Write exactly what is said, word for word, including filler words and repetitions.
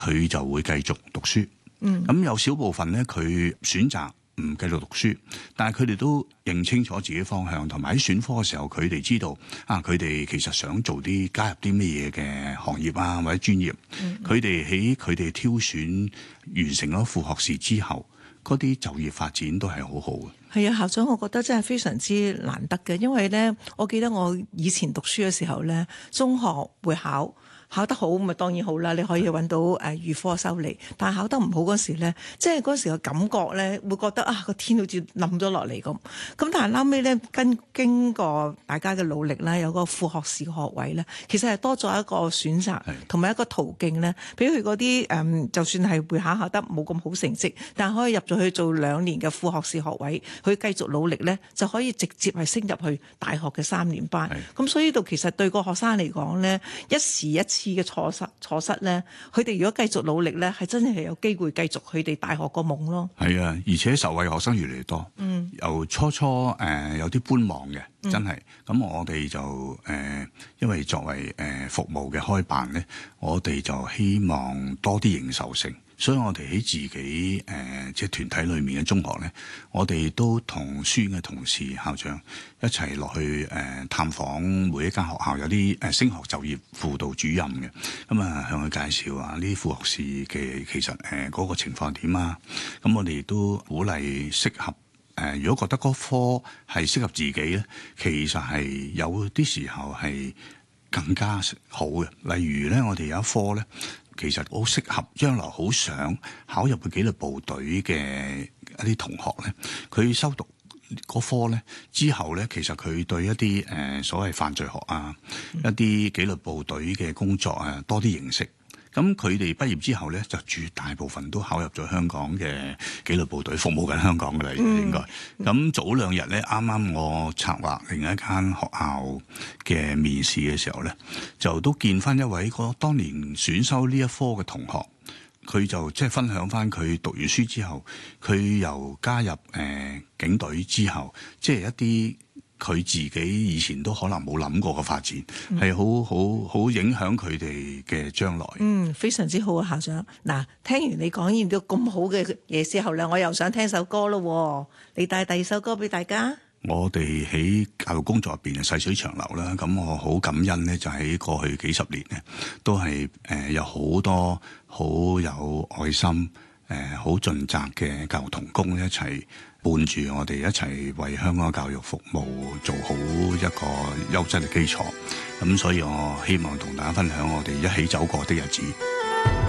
佢就會繼續讀書。嗯，咁有少部分咧，佢選擇唔繼續讀書，但係佢哋都認清楚自己方向，同埋喺選科嘅時候，佢哋知道啊，佢哋其實想做啲加入啲咩嘢嘅行業啊，或者專業。佢哋喺佢哋挑選完成咗副學士之後，嗰啲就業發展都係好好嘅。 係啊，校長，我覺得真係非常之難得嘅，因為咧，我記得我以前讀書嘅時候咧，中學會考。考得好咪當然好啦，你可以揾到誒預科收嚟。但係考得唔好嗰時咧，即係嗰時嘅感覺咧，會覺得啊個天好似冧咗落嚟咁。咁但係後尾咧，跟經過大家嘅努力啦，有個副學士學位咧，其實係多咗一個選擇同埋一個途徑咧。譬如佢嗰啲誒，就算係會考考得冇咁好成績，但係可以入咗去做兩年嘅副學士學位，佢繼續努力咧，就可以直接係升入去大學嘅三年班。咁所以呢度其實對個學生嚟講咧，一時一次嘅錯失錯失咧，佢哋如果繼續努力咧，係真係有機會繼續佢哋大學個夢咯。係啊，而且受惠學生越嚟越多。嗯，由初初誒、呃、有啲觀望嘅，真係。咁、嗯、我哋就誒、呃，因為作為誒、呃、服務嘅開辦咧，我哋就希望多啲認受性。所以我哋喺自己誒、呃、即係團體裏面嘅中學咧，我哋都同書院嘅同事、校長一齊落去誒、呃、探訪每一間學校，有啲誒升學就業輔導主任嘅，咁啊向佢介紹啊呢啲副學士嘅其實誒嗰、呃那個情況點啊，咁我哋亦都鼓勵適合誒、呃，如果覺得嗰科係適合自己咧，其實係有啲時候係更加好嘅。例如咧，我哋有一科咧。其實好適合將來好想考入去紀律部隊嘅一啲同學咧，佢修讀嗰科咧之後咧，其實佢對一啲誒、呃、所謂犯罪學啊、嗯、一啲紀律部隊嘅工作啊多啲認識。咁佢哋畢業之後咧，就絕大部分都考入咗香港嘅紀律部隊，服務緊香港嘅啦，應該。咁、嗯、早兩日咧，啱啱我策劃另一間學校嘅面試嘅時候咧，就都見翻一位個當年選修呢一科嘅同學，佢就即係分享翻佢讀完書之後，佢由加入誒、呃、警隊之後，即係一啲。佢自己以前都可能冇諗過嘅發展，係好好好影響佢哋嘅將來。 嗯，非常之好啊，校長。嗱，聽完你講完咗咁好嘅嘢之後咧，我又想聽首歌咯。你帶第二首歌俾大家。 我哋喺教育工作入邊係細水長流啦，咁我好感恩咧，就喺過去幾十年咧，都係誒、呃、有好多好有愛心誒好盡責嘅教育同工一齊伴住我哋一齊為香港教育服務做好一個優質嘅基礎，咁所以我希望同大家分享我哋一起走過的日子。